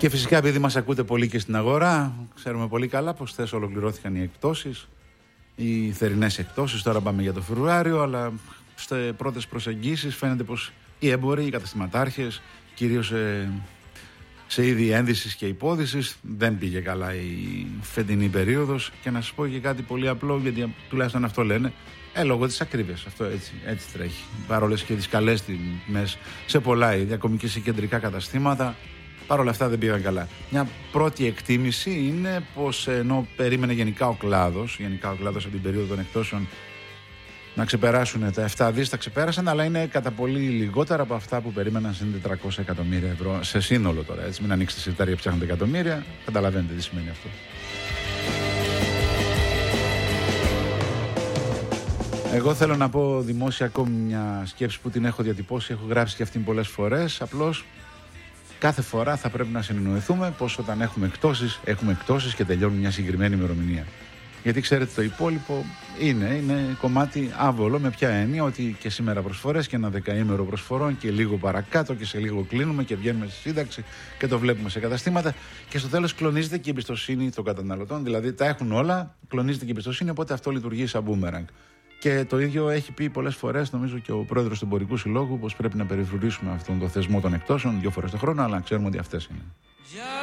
Και φυσικά, επειδή μας ακούτε πολύ και στην αγορά, ξέρουμε πολύ καλά πως χθες ολοκληρώθηκαν οι εκπτώσεις, οι θερινές εκπτώσεις. Τώρα πάμε για το Φεβρουάριο, αλλά στις πρώτες προσεγγίσεις φαίνεται πως οι έμποροι, οι καταστηματάρχες, κυρίως σε είδη ένδυσης και υπόδυσης, δεν πήγε καλά η φετινή περίοδος. Και να σας πω και κάτι πολύ απλό, γιατί τουλάχιστον αυτό λένε, λόγω της ακρίβειας. Αυτό έτσι τρέχει. Παρόλες και τις καλές τιμές σε πολλά είδη, ακόμη και σε κεντρικά καταστήματα, παρόλα αυτά δεν πήγαν καλά. Μια πρώτη εκτίμηση είναι πως ενώ περίμενε γενικά ο κλάδος από την περίοδο των εκπτώσεων να ξεπεράσουν τα 7 δις, τα ξεπέρασαν, αλλά είναι κατά πολύ λιγότερα από αυτά που περίμεναν, συν 400 εκατομμύρια ευρώ σε σύνολο τώρα. Έτσι, μην ανοίξετε συρτάρια, ψάχνετε εκατομμύρια, καταλαβαίνετε τι σημαίνει αυτό. Εγώ θέλω να πω δημόσια ακόμη μια σκέψη που την έχω διατυπώσει, έχω γράψει και αυτήν πολλές φορές. Απλώς κάθε φορά θα πρέπει να συνεννοηθούμε πως όταν έχουμε εκπτώσεις και τελειώνουν μια συγκεκριμένη ημερομηνία. Γιατί ξέρετε, το υπόλοιπο είναι κομμάτι άβολο, με ποια έννοια ότι και σήμερα προσφορές και ένα δεκαήμερο προσφορών και λίγο παρακάτω και σε λίγο κλείνουμε και βγαίνουμε στη σύνταξη και το βλέπουμε σε καταστήματα και στο τέλος κλονίζεται και η εμπιστοσύνη των καταναλωτών. Δηλαδή τα έχουν όλα, κλονίζεται και η εμπιστοσύνη, οπότε αυτό λειτουργεί σαν μπούμεραγκ. Και το ίδιο έχει πει πολλές φορές, νομίζω, και ο πρόεδρος του Εμπορικού Συλλόγου, πως πρέπει να περιφρουρήσουμε αυτόν τον θεσμό των εκπτώσεων 2 φορές το χρόνο, αλλά ξέρουμε ότι αυτές είναι.